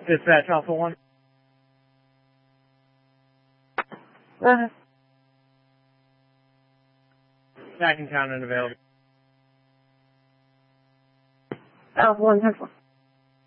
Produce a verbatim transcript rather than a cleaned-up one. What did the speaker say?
Dispatch Alpha one. Uh-huh. Back in town and available. Alpha one, ten four.